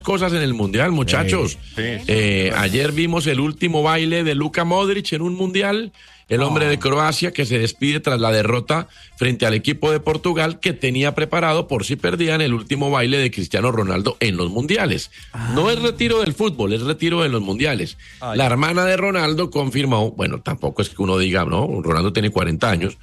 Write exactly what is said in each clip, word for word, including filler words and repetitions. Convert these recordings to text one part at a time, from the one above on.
cosas en el Mundial, muchachos. Sí, sí, eh, sí. Ayer vimos el último baile de Luka Modric en un Mundial, el hombre de Croacia que se despide tras la derrota frente al equipo de Portugal que tenía preparado por si perdían el último baile de Cristiano Ronaldo en los Mundiales. Ah. No es retiro del fútbol, es retiro de los Mundiales. Ay. La hermana de Ronaldo confirmó, bueno, tampoco es que uno diga, no, Ronaldo tiene cuarenta años,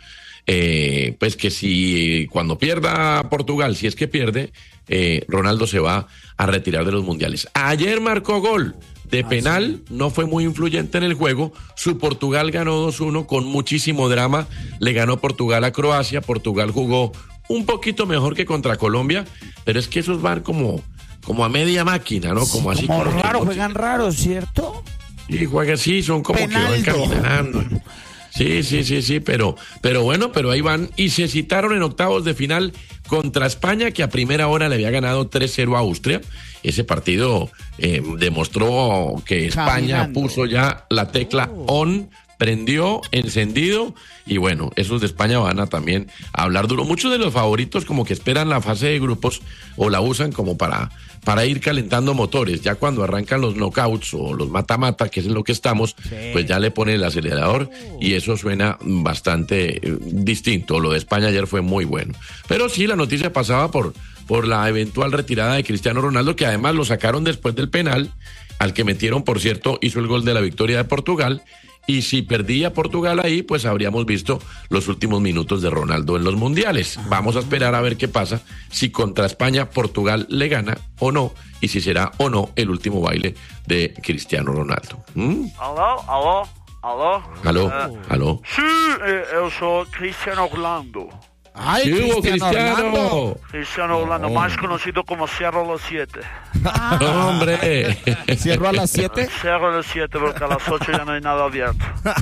eh, pues que si cuando pierda Portugal, si es que pierde, eh, Ronaldo se va a retirar de los Mundiales. Ayer marcó gol de penal, no fue muy influyente en el juego. Su Portugal ganó dos uno con muchísimo drama. Le ganó Portugal a Croacia. Portugal jugó un poquito mejor que contra Colombia, pero es que esos van como, como a media máquina, ¿no? Como sí, así. Como como raro, que, juegan raro, ¿cierto? Y juegan así, son como Penaldo. Que van caminando. Sí, sí, sí, sí, pero, pero bueno, pero ahí van y se citaron en octavos de final contra España, que a primera hora le había ganado tres cero a Austria. Ese partido eh, demostró que España Caminando. puso ya la tecla on, prendió, encendido, y bueno, esos de España van a también a hablar duro. Muchos de los favoritos como que esperan la fase de grupos o la usan como para, para ir calentando motores. Ya cuando arrancan los knockouts o los mata-mata, que es en lo que estamos, sí. pues ya le ponen el acelerador y eso suena bastante eh, distinto. Lo de España ayer fue muy bueno. Pero sí, la noticia pasaba por, por la eventual retirada de Cristiano Ronaldo, que además lo sacaron después del penal, al que metieron, por cierto, hizo el gol de la victoria de Portugal. Y si perdía Portugal ahí, pues habríamos visto los últimos minutos de Ronaldo en los mundiales. Vamos a esperar a ver qué pasa, si contra España Portugal le gana o no, y si será o no el último baile de Cristiano Ronaldo. ¿Mm? Alô, alô, alô. Alô, uh, alô. Sí, eu sou Cristiano Orlando. ¡Ay, sí, Cristiano, Cristiano Orlando! Cristiano Orlando, oh. más conocido como Cierro a las siete. Ah. No, hombre. ¿Cierro a las siete? Cierro a las siete porque a las ocho ya no hay nada abierto.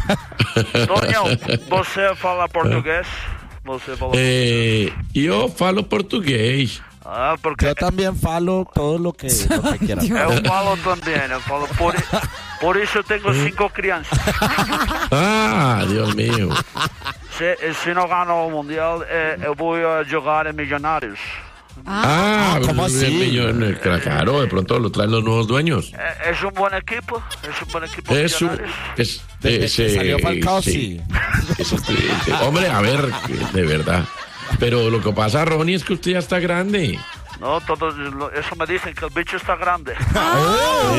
Toño, ¿você fala portugués? ¿Você fala eh, yo falo portugués. Ah, porque... Yo también falo todo lo que, lo que quiera. Eu falo también, eu falo por, por eso tengo cinco crianças. Ah, Dios mío. Se, se no gano el mundial, eh, eu voy a jugar en Millonarios. Ah, ¿cómo así? Millón, claro, de pronto lo traen los nuevos dueños. Eh, es un buen equipo, es un buen equipo. Es un, es, Desde ese, que salió Falcao, sí. sí. Eso, sí. Hombre, a ver, de verdad. Pero lo que pasa, Ronnie, es que usted ya está grande. No, todos, eso me dicen que el bicho está grande. ¡Oh!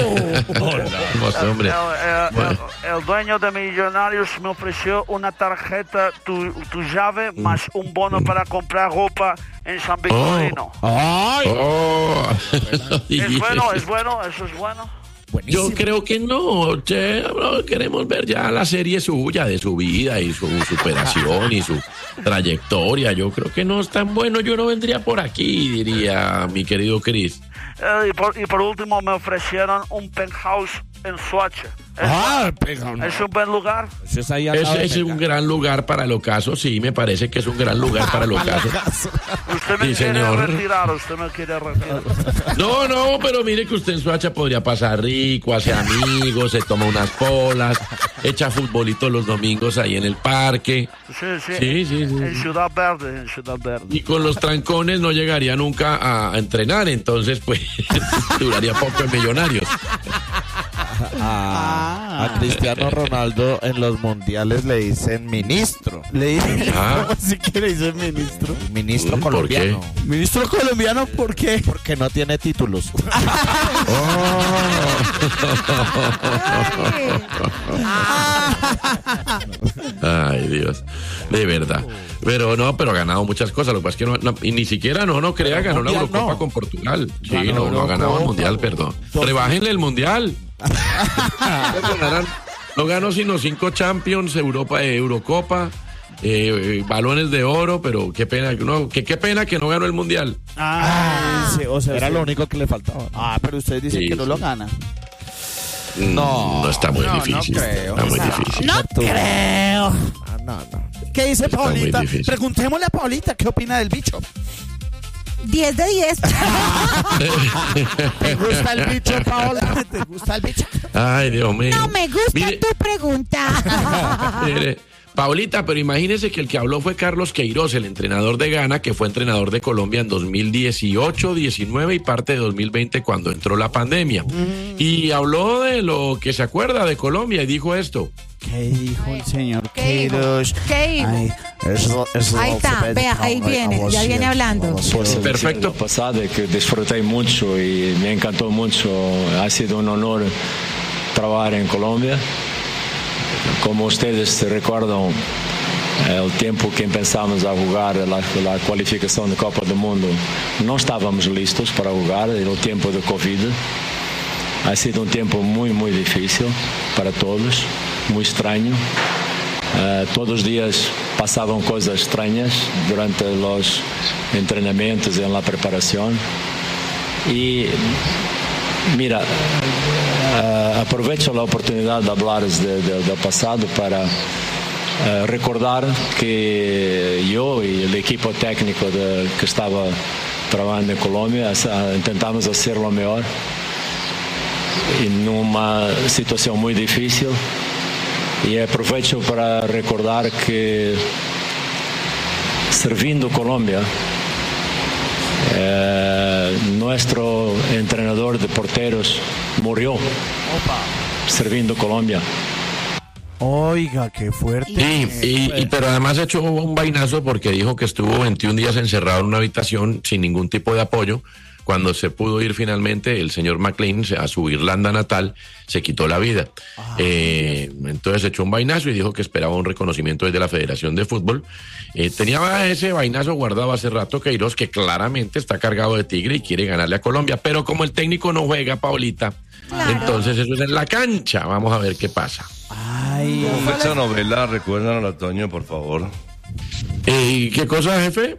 No sé, hombre. El, el, Bueno. el, el dueño de Millonarios me ofreció una tarjeta, tu, tu llave, más un bono para comprar ropa en San Victorino. ¡Ay! Oh. Es bueno, es bueno, eso es bueno. Yo creo que no, che, bro, queremos ver ya la serie suya, de su vida y su superación y su trayectoria. Yo creo que no es tan bueno, yo no vendría por aquí, diría mi querido Chris. Eh, y, por, y por último me ofrecieron un penthouse en Soacha. ¿Es, Ah, ¿Es un buen lugar? Ese es, ahí al Ese lado de es un Melgar. gran lugar para el ocaso, sí, me parece que es un gran lugar para el ocaso. Usted me Sí, quiere señor. retirar, usted me quiere retirar. No, no, pero mire que usted en Soacha podría pasar rico, hace amigos, se toma unas polas, echa futbolito los domingos ahí en el parque. Sí, sí, Sí, sí, sí. en Ciudad Verde, en Ciudad Verde. Y con los trancones no llegaría nunca a, a entrenar, entonces pues duraría poco en Millonarios. A, a Cristiano Ronaldo en los mundiales le dicen ministro. Le dicen, Ah. ¿cómo así que le dicen ministro? Ministro ¿Por colombiano. qué? Ministro colombiano, ¿por qué? Porque no tiene títulos. Ay, Dios, de verdad. Pero no, pero ha ganado muchas cosas. Lo que pasa es que no, no- y ni siquiera no, no crea, ganó la Mundial Eurocopa no. con Portugal. Sí, Ganó no, no ha ganado el Eurocopa. Mundial, perdón. Rebájenle el Mundial. Ganarán- No ganó sino cinco Champions, Europa, eh, Eurocopa, eh, eh, balones de oro, pero qué pena, no, que, qué pena que no ganó el Mundial. Ah, sí, o sea, era lo único que le faltaba. Ah, pero ustedes dicen Sí, que no sí. lo gana. No, no está muy no, no difícil. creo. Está muy No. difícil. No creo. Ah, no, no. ¿Qué dice Está muy Paulita? difícil. Preguntémosle a Paulita qué opina del bicho. diez de diez. ¿Te gusta el bicho, Paola? ¿Te gusta el bicho? Ay, Dios mío. No me gusta Mire, tu pregunta. mire, Paulita, pero imagínese que el que habló fue Carlos Queiroz, el entrenador de Ghana, que fue entrenador de Colombia en dos mil dieciocho, diecinueve y parte de dos mil veinte cuando entró la pandemia. Mm. Y habló de lo que se acuerda de Colombia y dijo esto. ¿Qué dijo el señor ¿Qué Queiroz? ¿Qué dijo? Ay, eso, eso ahí está, vea, ahí viene, ya viene hablando. Pues perfecto. Pasado que disfruté mucho y me encantó mucho. Ha sido un honor trabajar en Colombia. Como ustedes recuerdan, el tiempo que empezamos a jugar la, la cualificación de Copa del Mundo, no estábamos listos para jugar, era el tiempo de COVID. Ha sido un tiempo muy, muy difícil para todos, muy extraño. Uh, todos los días pasaban cosas extrañas durante los entrenamientos y en la preparación. Y mira, uh, aprovecho la oportunidad de hablar de, de, del pasado para uh, recordar que yo y el equipo técnico de, que estaba trabajando en Colombia uh, intentamos hacer lo mejor en una situación muy difícil. Y aprovecho para recordar que servindo Colombia, eh, nuestro entrenador de porteros murió. Opa. Servindo Colombia. Oiga, qué fuerte. Sí, y, y, pero además echó un vainazo porque dijo que estuvo veintiún días encerrado en una habitación sin ningún tipo de apoyo. Cuando se pudo ir finalmente, el señor McLean a su Irlanda natal se quitó la vida. Ah, eh, entonces echó un vainazo y dijo que esperaba un reconocimiento desde la Federación de Fútbol. Eh, tenía ese vainazo guardado hace rato Queiroz, que claramente está cargado de tigre y quiere ganarle a Colombia. Pero como el técnico no juega, Paulita, claro, entonces eso es en la cancha. Vamos a ver qué pasa. Ay, ¿cómo fue esa novela? Recuérdanos, Toño, por favor. Eh, ¿Qué cosa, jefe?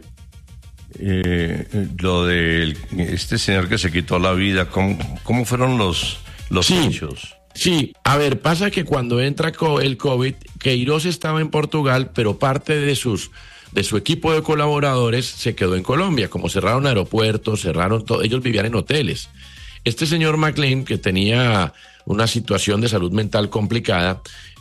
Eh, lo de este señor que se quitó la vida, ¿cómo, cómo fueron los, los sí, hechos? Sí, a ver, pasa que cuando entra el COVID, Queiroz estaba en Portugal, pero parte de sus de su equipo de colaboradores se quedó en Colombia, como cerraron aeropuertos, cerraron todo, ellos vivían en hoteles. Este señor McLean, que tenía una situación de salud mental complicada,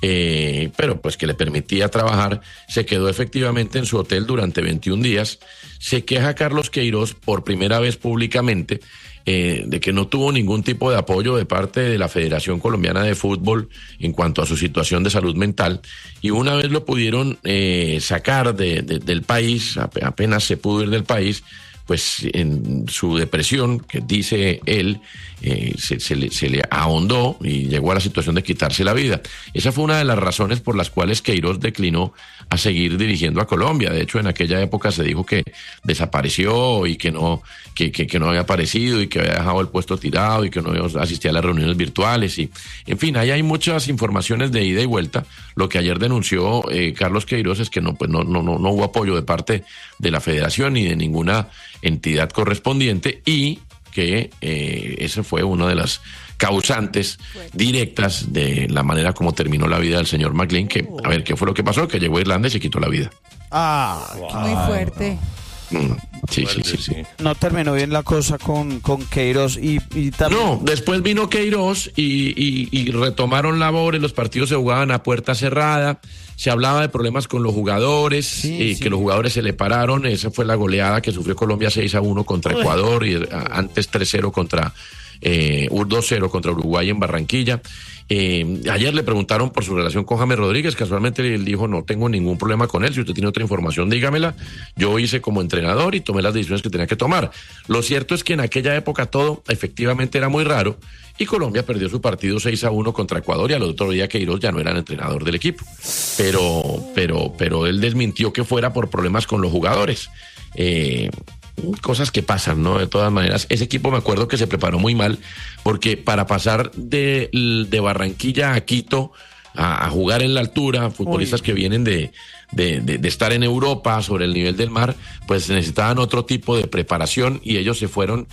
eh, pero pues que le permitía trabajar, se quedó efectivamente en su hotel durante veintiún días. Se queja Carlos Queiroz por primera vez públicamente eh, de que no tuvo ningún tipo de apoyo de parte de la Federación Colombiana de Fútbol en cuanto a su situación de salud mental, y una vez lo pudieron eh, sacar de, de, del país, apenas se pudo ir del país, pues en su depresión, que dice él, eh, se, se, le, se le ahondó y llegó a la situación de quitarse la vida. Esa fue una de las razones por las cuales Queiroz declinó a seguir dirigiendo a Colombia. De hecho, en aquella época se dijo que desapareció y que no, que, que, que no había aparecido y que había dejado el puesto tirado y que no asistía a las reuniones virtuales. Y, en fin, ahí hay muchas informaciones de ida y vuelta. Lo que ayer denunció eh, Carlos Queiroz es que no, pues no, no, no, no hubo apoyo de parte de la Federación ni de ninguna entidad correspondiente, y que eh, esa fue una de las causantes directas de la manera como terminó la vida del señor McLean, que, a ver, ¿qué fue lo que pasó? Que llegó a Irlanda y se quitó la vida. Ah, wow. Muy fuerte. Mm, sí, fuerte, sí, sí, sí. No terminó bien la cosa con, con Queiroz y, y también... No, después vino Queiroz y, y, y retomaron labores, los partidos se jugaban a puerta cerrada, se hablaba de problemas con los jugadores, sí, y sí. que los jugadores se le pararon. Esa fue la goleada que sufrió Colombia seis a uno contra Uy. Ecuador, y antes tres cero contra eh, dos cero contra Uruguay en Barranquilla. Eh, ayer le preguntaron por su relación con James Rodríguez, casualmente él dijo: no tengo ningún problema con él, si usted tiene otra información dígamela, yo hice como entrenador y tomé las decisiones que tenía que tomar. Lo cierto es que en aquella época todo efectivamente era muy raro y Colombia perdió su partido seis a uno contra Ecuador, y al otro día Queiroz ya no era el entrenador del equipo, pero, pero, pero él desmintió que fuera por problemas con los jugadores. Eh, cosas que pasan, ¿no? De todas maneras, ese equipo me acuerdo que se preparó muy mal, porque para pasar de, de Barranquilla a Quito a, a jugar en la altura, futbolistas Uy. que vienen de, de, de, de estar en Europa sobre el nivel del mar, pues necesitaban otro tipo de preparación, y ellos se fueron.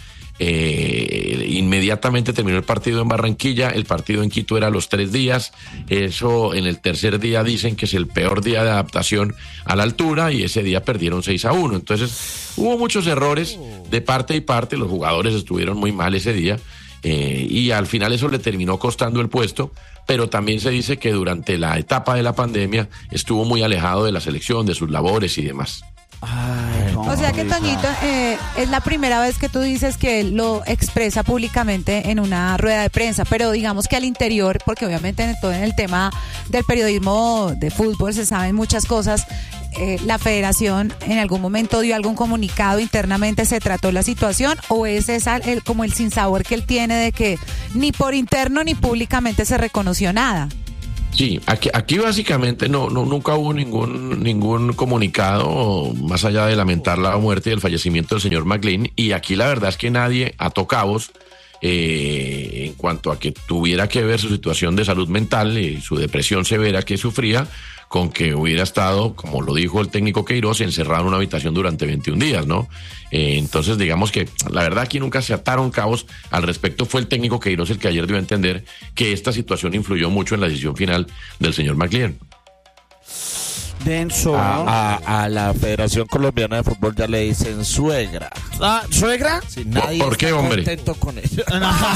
Eh, inmediatamente terminó el partido en Barranquilla, el partido en Quito era a los tres días, eso en el tercer día dicen que es el peor día de adaptación a la altura, y ese día perdieron seis a uno, entonces hubo muchos errores de parte y parte, los jugadores estuvieron muy mal ese día, eh, y al final eso le terminó costando el puesto, pero también se dice que durante la etapa de la pandemia estuvo muy alejado de la selección, de sus labores y demás. Ay, o sea que Toñito, eh, es la primera vez que tú dices que él lo expresa públicamente en una rueda de prensa, pero digamos que al interior, porque obviamente en todo en el tema del periodismo de fútbol se saben muchas cosas, eh, la federación en algún momento dio algún comunicado internamente, se trató la situación, o es esa el, como el sinsabor que él tiene de que ni por interno ni públicamente se reconoció nada. Sí, aquí, aquí básicamente no, no, nunca hubo ningún, ningún comunicado más allá de lamentar la muerte y el fallecimiento del señor McLean, y aquí la verdad es que nadie ató cabos eh, en cuanto a que tuviera que ver su situación de salud mental y su depresión severa que sufría con que hubiera estado, como lo dijo el técnico Queiroz, encerrado en una habitación durante veintiún días, ¿no? Eh, entonces, digamos que la verdad aquí nunca se ataron cabos al respecto. Fue el técnico Queiroz el que ayer dio a entender que esta situación influyó mucho en la decisión final del señor McLean. Denso. A, a, a la Federación Colombiana de Fútbol ya le dicen suegra. Ah, ¿suegra? Sí, nadie ¿Por qué, está hombre? contento con eso.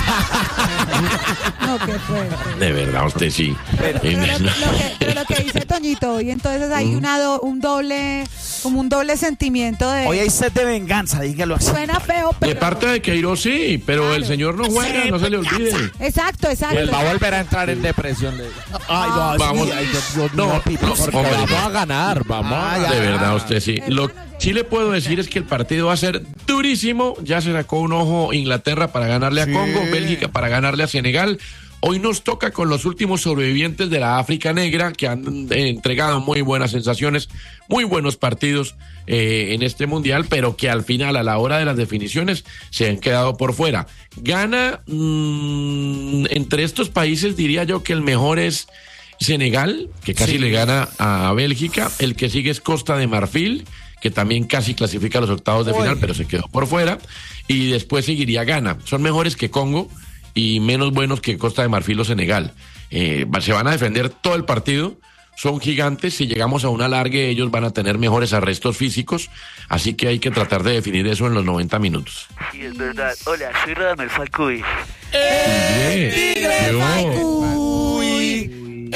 No, qué fuerte. De verdad, usted sí. Pero, pero, lo, lo que, pero lo que dice Toñito, y entonces hay una do, un doble, como un doble sentimiento de... Hoy hay sed de venganza, dígalo así. Suena feo, pero... De parte de Queiroz sí, pero Claro. el señor no juega, no se le olvide. Exacto, exacto. Él va a volver a entrar en depresión. De... Ay, no, Vamos. sí, ay, Dios, Dios No, mío, Pipo, no, porque hombre. vamos Vamos a a ganar, vamos a Ah, ya. De verdad, usted sí. Lo sí le puedo decir es que el partido va a ser durísimo. Ya se sacó un ojo Inglaterra para ganarle a Sí. Congo, Bélgica para ganarle a Senegal. Hoy nos toca con los últimos sobrevivientes de la África Negra, que han eh, entregado muy buenas sensaciones, muy buenos partidos eh, en este mundial, pero que al final, a la hora de las definiciones, se han quedado por fuera. Gana, mmm, entre estos países diría yo que el mejor es Senegal, que casi Sí. le gana a Bélgica. El que sigue es Costa de Marfil, que también casi clasifica a los octavos de Uy. final, pero se quedó por fuera. Y después seguiría Ghana. Son mejores que Congo y menos buenos que Costa de Marfil o Senegal. Eh, se van a defender todo el partido. Son gigantes. Si llegamos a un alargue, ellos van a tener mejores arrestos físicos. Así que hay que tratar de definir eso en los noventa minutos. Sí, es verdad. Hola, soy Radamel Falcuy. ¡Tigre! Uy.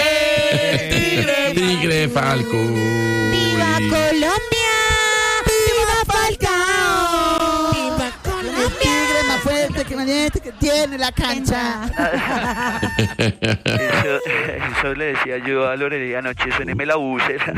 ¡Tigre Falco! ¡Viva Colombia! ¡Viva Falcao! ¡Viva El Colombia! tigre más fuerte que valiente que tiene la cancha. Eso, eso le decía yo a Lorelei anoche, suéneme la búsera.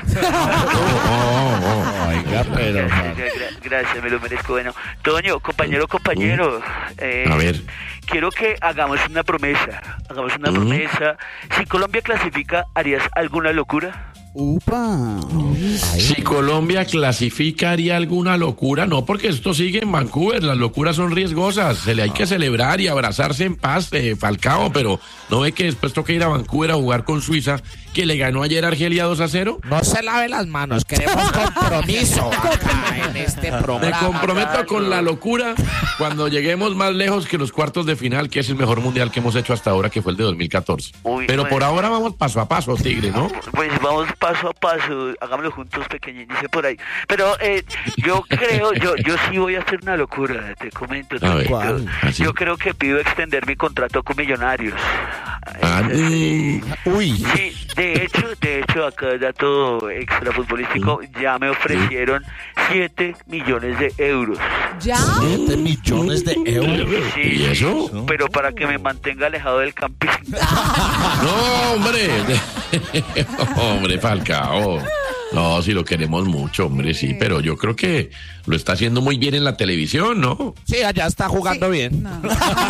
Oiga, pero... Gra- Gracias, me lo merezco. Bueno, Toño, compañero, compañero. eh, A ver. Quiero que hagamos una promesa. Hagamos una Ujú. promesa. Si Colombia clasifica, ¿harías alguna locura? Upa. Si Colombia clasifica, ¿haría alguna locura? No, porque esto sigue en Vancouver, las locuras son riesgosas, se le hay que celebrar y abrazarse en paz, eh, Falcao, pero ¿no ve que después toca ir a Vancouver a jugar con Suiza, que le ganó ayer a Argelia dos a cero? No se lave las manos, queremos compromiso acá en este Me programa. comprometo con la locura cuando lleguemos más lejos que los cuartos de final, que es el mejor mundial que hemos hecho hasta ahora, que fue el de dos mil catorce. Uy, Pero bueno. por ahora vamos paso a paso, Tigre, ¿no? Pues vamos paso a paso, hagámoslo juntos, pequeñín, dice por ahí. Pero eh, yo creo, yo yo sí voy a hacer una locura, te comento. A ver, yo, ¿cuál? ¿Así? yo creo que pido extender mi contrato con Millonarios. Ah, Eh, mm, Uy. Sí, de hecho, de hecho, acá dato extra futbolístico, ya me ofrecieron siete millones de euros. ¿Ya? siete millones de euros. Sí, ¿Y eso? pero para que me mantenga alejado del camping. No, hombre. Hombre, Falcao. No, si lo queremos mucho, hombre, sí, pero yo creo que lo está haciendo muy bien en la televisión, ¿no? Sí, allá está jugando Sí. bien. No.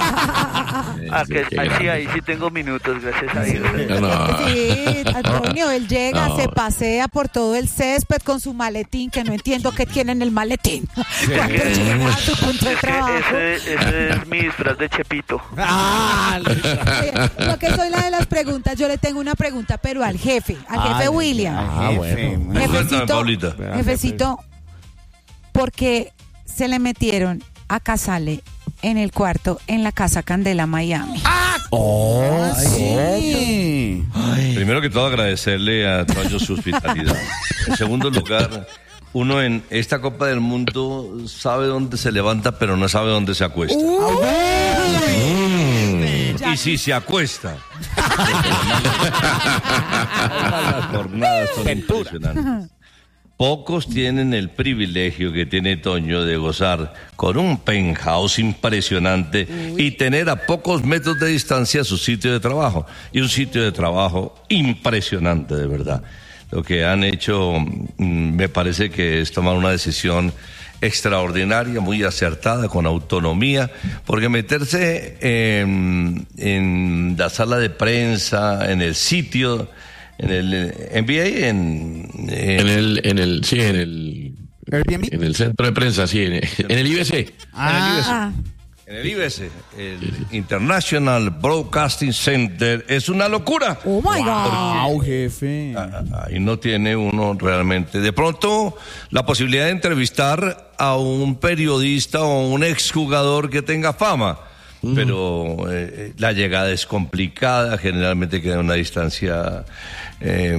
Ah, que, Qué ah, sí, grande. ahí sí tengo minutos, gracias a Dios. No. Sí, Antonio, él llega, No. se pasea por todo el césped con su maletín, que no entiendo qué tiene en el maletín. Cuando llega a su punto de Es que trabajo. ese, ese es mi disfraz de Chepito. Ah, Oye, yo que soy la de las preguntas, yo le tengo una pregunta, pero al jefe, al jefe Ay, William. Ah, bueno. Cuéntame, Jefecito, Paulita. jefecito, ¿por qué se le metieron a Casale en el cuarto en la Casa Candela, Miami? Oh, Sí. Primero que todo, agradecerle a Toño su hospitalidad. En segundo lugar, uno en esta Copa del Mundo sabe dónde se levanta, pero no sabe dónde se acuesta. Uy. y si se acuesta. Las jornadas son impresionantes. Pocos tienen el privilegio que tiene Toño de gozar con un penthouse impresionante y tener a pocos metros de distancia su sitio de trabajo. Y un sitio de trabajo impresionante, de verdad. Lo que han hecho, me parece que es tomar una decisión extraordinaria, muy acertada, con autonomía, porque meterse en, en la sala de prensa, en el sitio, en el N B A, en, en, en el, en el, sí, en el, Airbnb. en el centro de prensa, sí, en, en el I B C. Ah, En el I B C, el International Broadcasting Center, es una locura. Oh my God. wow, jefe. Ahí no tiene uno realmente. De pronto, la posibilidad de entrevistar a un periodista o un exjugador que tenga fama. Mm. Pero eh, la llegada es complicada, generalmente queda a una distancia eh,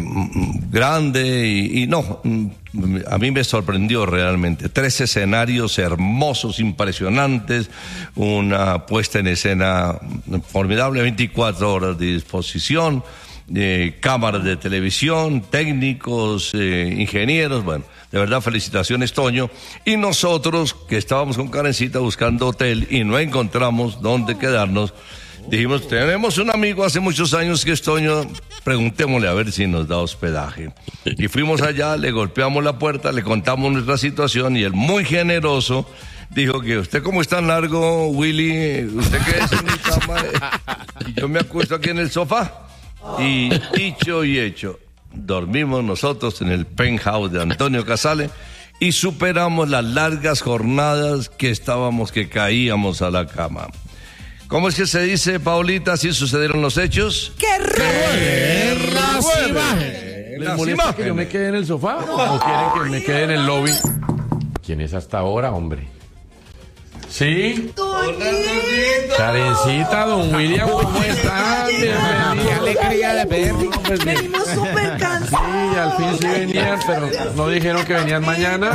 grande y, y no, a mí me sorprendió realmente. Tres escenarios hermosos, impresionantes, una puesta en escena formidable, veinticuatro horas de disposición, eh, cámaras de televisión, técnicos, eh, ingenieros, bueno. De verdad, felicitaciones, Toño. Y nosotros, que estábamos con Karencita buscando hotel y no encontramos dónde quedarnos, dijimos, tenemos un amigo hace muchos años que es Toño, preguntémosle a ver si nos da hospedaje. Y fuimos allá, le golpeamos la puerta, le contamos nuestra situación y él, muy generoso, dijo que usted como es tan largo, Willy, usted quédese en mi cama y yo me acuesto aquí en el sofá. Y dicho y hecho, dormimos nosotros en el penthouse de Antonio Casale y superamos las largas jornadas que estábamos, que caíamos a la cama. ¿Cómo es que se dice, Paulita, así sucedieron los hechos? ¡Qué ¡Qué las imágenes! ¿Les molesta que yo me quede en el sofá o quieren que me quede en el lobby? ¿Quién es hasta ahora, hombre? ¿Sí? Karencita, don William, ¿cómo están? Bienvenido. Qué alegría de ver. Venimos súper cansados. Sí, al fin sí venían, pero no dijeron que venían mañana.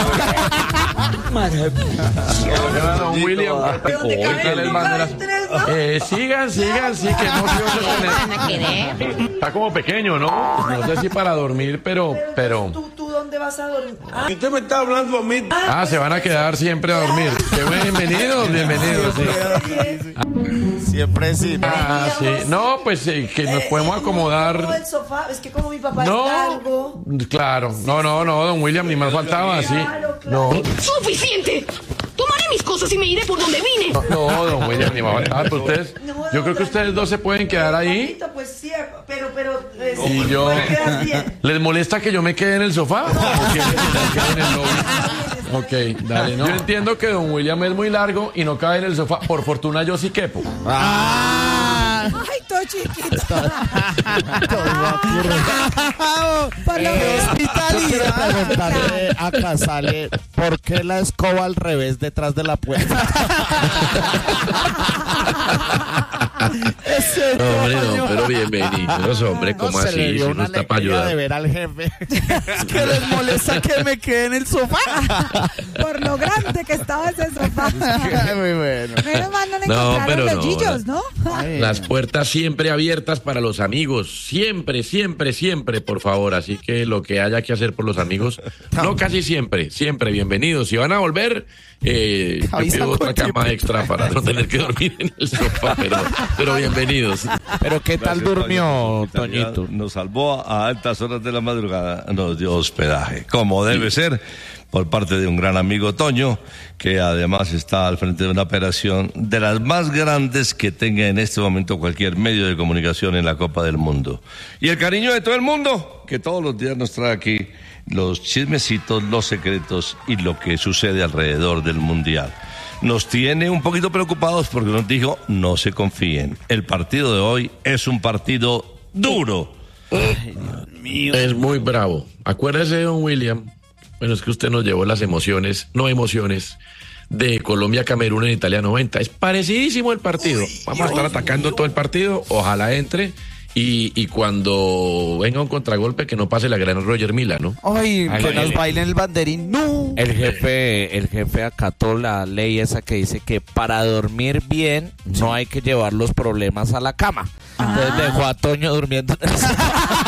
Hola, don William. ¿Qué tal el banderas? Eh, sigan, sigan, sí, que emoción tener. Está como pequeño, ¿no? No sé si para dormir, pero, pero. ¿Tú, tú dónde vas a dormir? Ah, ¿Usted me está hablando a mí? Ah, se van a quedar siempre a dormir. Qué bienvenidos, bienvenidos. Sí. Siempre sí. ¿No? Ah, sí. No, pues eh, que nos podemos acomodar. el sofá, es que como mi papá es No, largo. claro. No, no, no, don William, ni más faltaba, sí. No, ¡Suficiente! Tomaré mis cosas y me iré por donde vine. no, don William, ni más faltaba. Pero ustedes, yo creo que ustedes dos se pueden quedar ahí. Papito, pues sí, pero, pero... eh, Y sí, yo. puede quedar bien. ¿Les molesta que yo me quede en el sofá? ¿O quieren que me quede en el lobby? Ok, dale, no. Yo entiendo que don William es muy largo y no cabe en el sofá. Por fortuna yo sí quepo. Ay, todo chiquito. Por lo Yo quiero preguntarle a Casale, ¿por qué la escoba al revés detrás de la puerta? Hombre, no, pero bienvenidos, hombre, ¿cómo No, se le así? dio Si una no está para alegría ayudar. de ver al jefe. Es que les molesta que me quede en el sofá. Por lo grande que estaba ese sofá. Muy bueno. Menos mal no le No, encontraron pero los no, gillos, ¿no? Las puertas siempre abiertas para los amigos, siempre, siempre, siempre, por favor. Así que lo que haya que hacer por los amigos, no casi siempre, siempre bienvenidos. Si van a volver, eh, yo Avisa pido con otra cama tiempo. extra para no tener que dormir en el sofá, pero, pero bienvenidos. Pero ¿qué tal Gracias, durmió, Toño. Toñito? Nos salvó a altas horas de la madrugada, nos dio hospedaje, como debe ser, por parte de un gran amigo Toño, que además está al frente de una operación de las más grandes que tenga en este momento cualquier medio de comunicación en la Copa del Mundo. Y el cariño de todo el mundo, que todos los días nos trae aquí los chismecitos, los secretos y lo que sucede alrededor del Mundial. Nos tiene un poquito preocupados porque nos dijo, no se confíen. El partido de hoy es un partido duro. Es muy bravo. Acuérdese, don William, bueno, es que usted nos llevó las emociones, no emociones, de Colombia-Camerún en Italia noventa. Es parecidísimo el partido. Vamos a estar atacando todo el partido, ojalá entre Y, y cuando venga un contragolpe, que no pase la gran Roger Mila, ¿no? Ay, Ay, que ay, nos ay. bailen el banderín. No. El jefe, el jefe acató la ley esa que dice que para dormir bien no hay que llevar los problemas a la cama. Entonces dejó a Toño durmiendo en el sofá.